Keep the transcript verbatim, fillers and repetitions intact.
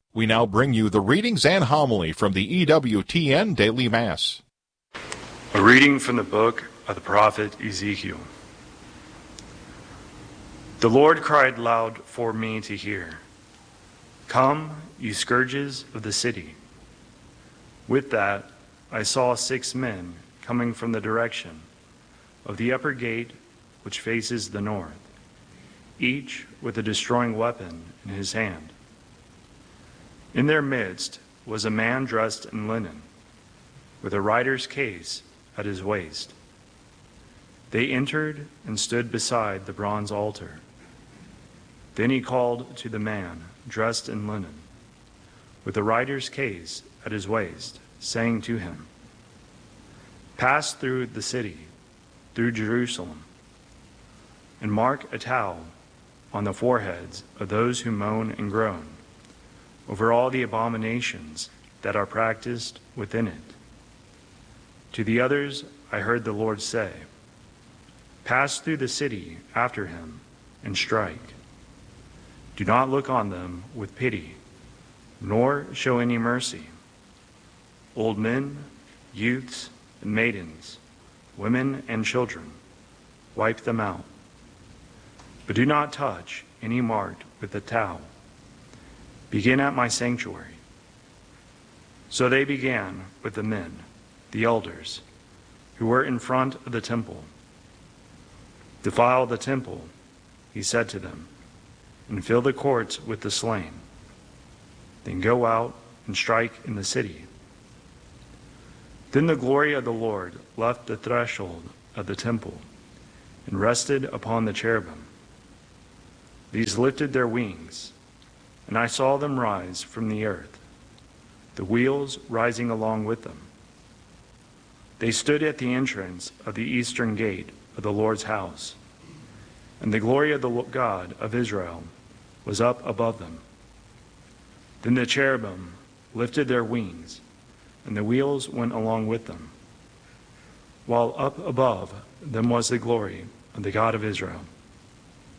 We now bring you the readings and homily from the E W T N Daily Mass. A reading from the book of the prophet Ezekiel. The Lord cried loud for me to hear. Come, you scourges of the city. With that, I saw six men coming from the direction of the upper gate which faces the north, each with a destroying weapon in his hand. In their midst was a man dressed in linen, with a writer's case at his waist. They entered and stood beside the bronze altar. Then he called to the man dressed in linen, with a writer's case at his waist, saying to him, Pass through the city, through Jerusalem, and mark a towel on the foreheads of those who moan and groan over all the abominations that are practiced within it. To the others I heard the Lord say, Pass through the city after him and strike. Do not look on them with pity, nor show any mercy. Old men, youths, and maidens, women and children, wipe them out. But do not touch any marked with a towel. Begin at my sanctuary. So they began with the men, the elders, who were in front of the temple. Defile the temple, he said to them, and fill the courts with the slain. Then go out and strike in the city. Then the glory of the Lord left the threshold of the temple and rested upon the cherubim. These lifted their wings, and I saw them rise from the earth, the wheels rising along with them. They stood at the entrance of the eastern gate of the Lord's house, and the glory of the God of Israel was up above them. Then the cherubim lifted their wings, and the wheels went along with them, while up above them was the glory of the God of Israel.